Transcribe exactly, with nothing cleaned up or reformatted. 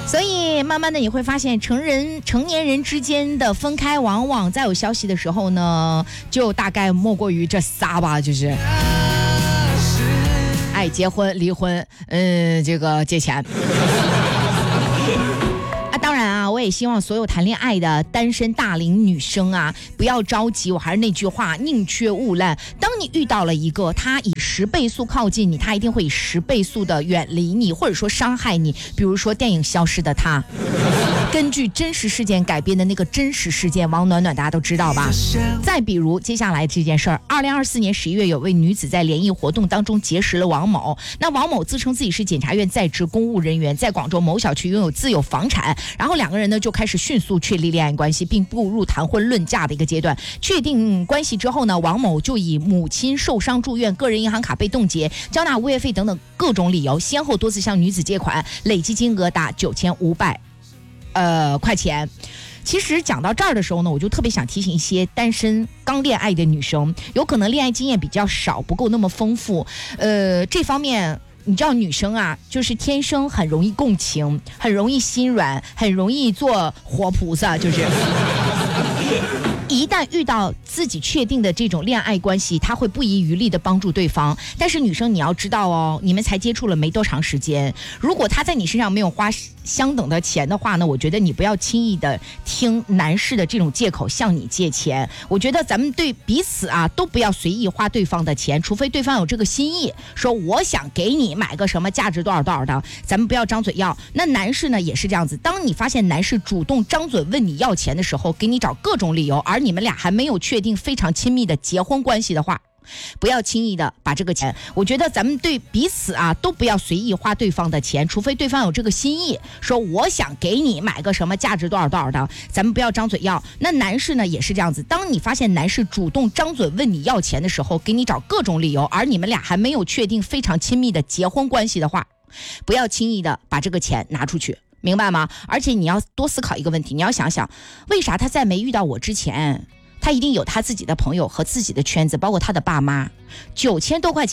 所以慢慢的你会发现，成人成年人之间的分开，往往在有消息的时候呢，就大概莫过于这仨吧，就是爱结婚、离婚，嗯，这个借钱。啊，当然啊，我也希望所有谈恋爱的单身大龄女生啊，不要着急。我还是那句话，宁缺毋滥。当你遇到了一个他以十倍速靠近你，他一定会以十倍速的远离你，或者说伤害你。比如说电影《消失的她》，根据真实事件改编的那个真实事件，王暖暖大家都知道吧？再比如接下来这件事儿，二零二四年十一月，有位女子在联谊活动当中结识了王某。那王某自称自己是检察院在职公务人员，在广州某小区拥有自有房产。然后两个人呢就开始迅速确立恋爱关系，并步入谈婚论嫁的一个阶段。确定关系之后呢，王某就以母亲受伤住院、个人银行卡被冻结、交纳物业费等等各种理由，先后多次向女子借款，累计金额达九千五百呃块钱。其实讲到这儿的时候呢，我就特别想提醒一些单身刚恋爱的女生，有可能恋爱经验比较少，不够那么丰富，呃，这方面。你知道女生啊，就是天生很容易共情，很容易心软，很容易做活菩萨，就是一旦遇到自己确定的这种恋爱关系，他会不遗余力的帮助对方。但是女生你要知道哦，你们才接触了没多长时间，如果他在你身上没有花相等的钱的话呢，我觉得你不要轻易的听男士的这种借口向你借钱。我觉得咱们对彼此啊都不要随意花对方的钱，除非对方有这个心意，说我想给你买个什么价值多少多少的，咱们不要张嘴要。那男士呢也是这样子，当你发现男士主动张嘴问你要钱的时候，给你找各种理由，而你们俩还没有确定非常亲密的结婚关系的话，不要轻易的把这个钱，我觉得咱们对彼此啊都不要随意花对方的钱，除非对方有这个心意，说我想给你买个什么价值多少多少的，咱们不要张嘴要。那男士呢也是这样子，当你发现男士主动张嘴问你要钱的时候，给你找各种理由，而你们俩还没有确定非常亲密的结婚关系的话，不要轻易的把这个钱拿出去，明白吗？而且你要多思考一个问题，你要想想，为啥他在没遇到我之前，他一定有他自己的朋友和自己的圈子，包括他的爸妈，九千多块钱